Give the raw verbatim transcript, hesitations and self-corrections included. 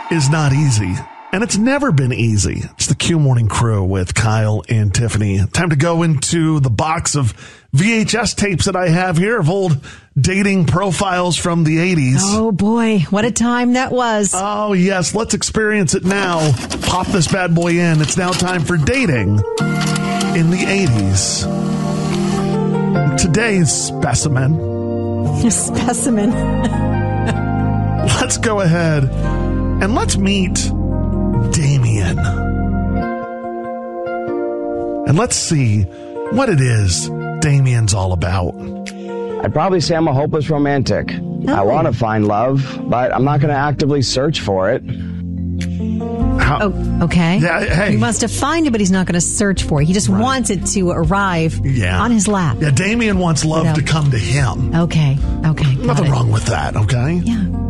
is not easy. And it's never been easy. It's the Q Morning Crew with Kyle and Tiffany. Time to go into the box of V H S tapes that I have here of old dating profiles from the eighties. Oh, boy. What a time that was. Oh, yes. Let's experience it now. Pop this bad boy in. It's now time for dating in the eighties. Today's specimen. Specimen. Let's go ahead and let's meet Damien. And let's see what it is Damien's all about. I'd probably say I'm a hopeless romantic. Oh. I want to find love, but I'm not going to actively search for it. How, Oh, okay. Yeah, hey. He wants to find it, but he's not going to search for it. He just Right. wants it to arrive yeah. on his lap. Yeah, Damien wants love Without- to come to him. Okay. Okay. got Nothing it. wrong with that, okay? Yeah.